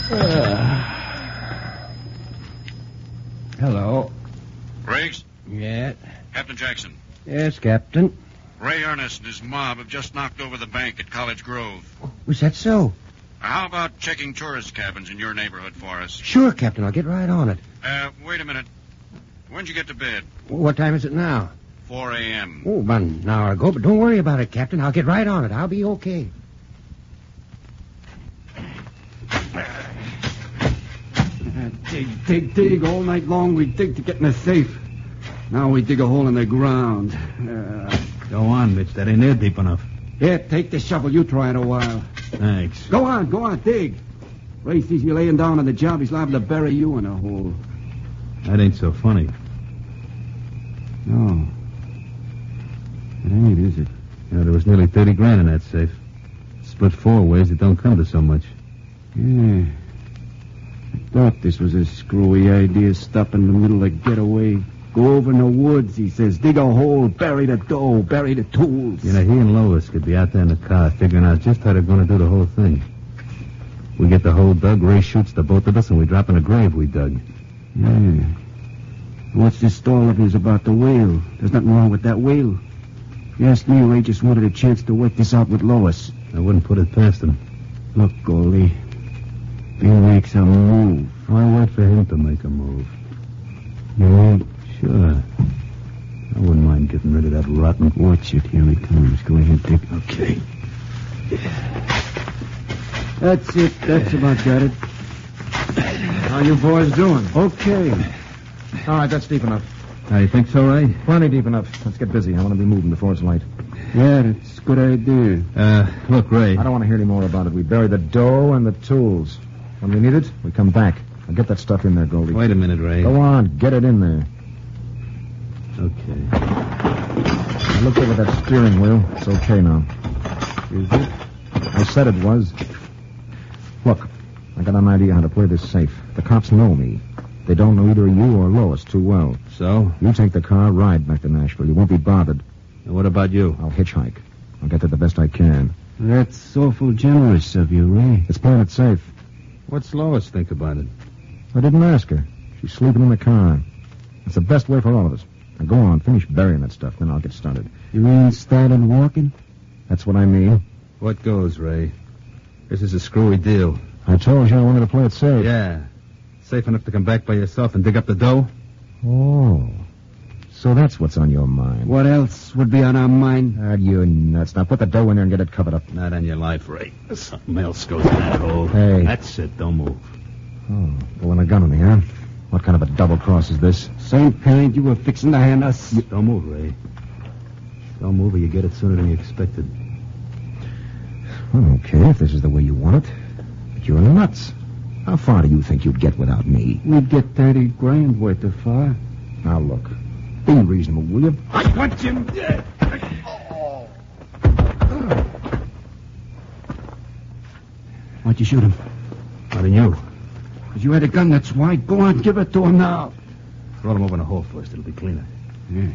Hello. Riggs? Yeah. Captain Jackson. Yes, Captain. Ray Ernest and his mob have just knocked over the bank at College Grove. Was that so? How about checking tourist cabins in your neighborhood for us? Sure, Captain. I'll get right on it. Wait a minute. When'd you get to bed? What time is it now? 4 a.m. Oh, about an hour ago. But don't worry about it, Captain. I'll get right on it. I'll be okay. Dig. All night long we dig to get in the safe. Now we dig a hole in the ground. Go on, Mitch. That ain't there deep enough. Here, take the shovel. You try it a while. Thanks. Go on, dig. Ray sees you laying down on the job. He's liable to bury you in a hole. That ain't so funny. No. It ain't, is it? You know, there was nearly 30 grand in that safe. Split 4 ways, it don't come to so much. Yeah. I thought this was a screwy idea. Stop in the middle of getaway. Go over in the woods, he says. Dig a hole, bury the dough, bury the tools. You know, he and Lois could be out there in the car figuring out just how they're going to do the whole thing. We get the hole dug, Ray shoots the both of us, and we drop in the grave we dug. Yeah. What's this stall of his about the whale? There's nothing wrong with that whale. If you ask me, Ray just wanted a chance to work this out with Lois. I wouldn't put it past him. Look, Goldie. If he makes a move. Why wait for him to make a move? You won't? Sure. I wouldn't mind getting rid of that rotten... Watch it. Here he comes. Go ahead, Dick. Okay. That's it. That's about got it. How you boys doing? Okay. All right, that's deep enough. How you think so, Ray? Plenty deep enough. Let's get busy. I want to be moving before it's light. Yeah, that's a good idea. Look, Ray. I don't want to hear any more about it. We bury the dough and the tools. When we need it, we come back. Now get that stuff in there, Goldie. Wait a minute, Ray. Go on, get it in there. Okay. I looked over that steering wheel. It's okay now. Is it? I said it was. Look, I got an idea how to play this safe. The cops know me. They don't know either you or Lois too well. So? You take the car, ride back to Nashville. You won't be bothered. And what about you? I'll hitchhike. I'll get there the best I can. That's awful generous of you, Ray. It's playing it safe. What's Lois think about it? I didn't ask her. She's sleeping in the car. It's the best way for all of us. Now go on, finish burying that stuff, then I'll get started. You ain't started walking? That's what I mean. What goes, Ray? This is a screwy deal. I told you I wanted to play it safe. Yeah. Safe enough to come back by yourself and dig up the dough? Oh. So that's what's on your mind. What else would be on our mind? You nuts. Now put the dough in there and get it covered up. Not on your life, Ray. Something else goes in that hole. Hey. That's it. Don't move. Oh, pulling a gun on me, huh? What kind of a double cross is this? Same kind you were fixing to hand us. Don't move, Ray. Don't move or you get it sooner than you expected. Well, okay, if this is the way you want it. But you're nuts. How far do you think you'd get without me? We'd get 30 grand worth of far. Now, look. Be reasonable, will you? I want him dead. Why'd you shoot him? Why didn't you? Because you had a gun, that's why. Go on, give it to him now. Throw him over in a hole first. It'll be cleaner. Yeah.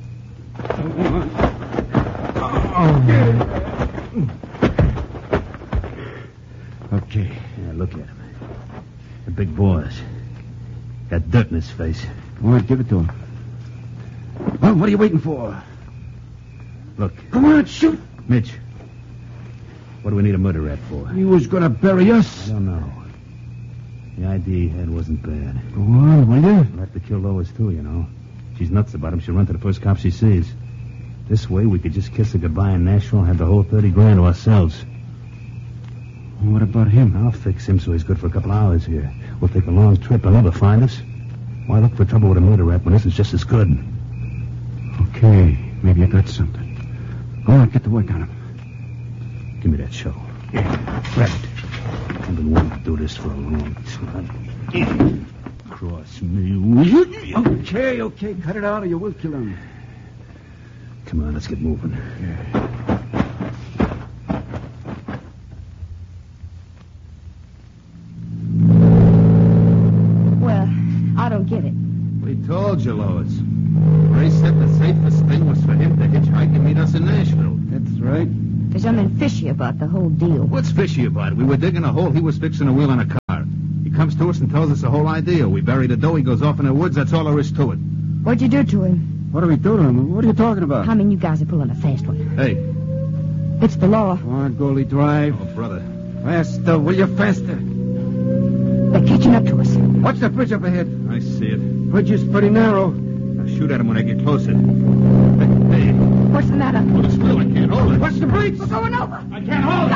Okay. Yeah, look at him. The big boss. Got dirt in his face. Go on, give it to him. Well, what are you waiting for? Look. Come on, shoot. Mitch. What do we need a murder rap for? He was going to bury us. I don't know. The idea he had wasn't bad. Go on, will you? We'll have to kill Lois, too, you know. She's nuts about him. She'll run to the first cop she sees. This way, we could just kiss her goodbye in Nashville and have the whole 30 grand to ourselves. What about him? I'll fix him so he's good for a couple hours here. We'll take a long trip. He'll never find us. Why look for trouble with a murder rap when this is just as good? Okay, maybe I got something. Go on, get to work on him. Give me that shovel. Yeah, grab it. I've been wanting to do this for a long time. Cross me, will you? Okay, cut it out or you will kill him. Come on, let's get moving. Yeah. Well, I don't get it. We told you, Lois. Ray said the safest thing was for him to hitchhike and meet us in Nashville. That's right. There's something fishy about the whole deal. What's fishy about it? We were digging a hole. He was fixing a wheel on a car. to us and tells us the whole idea. We bury the dough, he goes off in the woods, that's all there is to it. What'd you do to him? What do we do to him? What are you talking about? I mean, you guys are pulling a fast one. Hey. It's the law. Come on, Goldie, drive. Oh, brother. Faster, will you? Faster. They're catching up to us. Watch the bridge up ahead. I see it. Bridge is pretty narrow. I'll shoot at him when I get closer. Hey. What's the matter? Well, it's through. I can't hold it. Watch the bridge. We're going over. I can't hold it.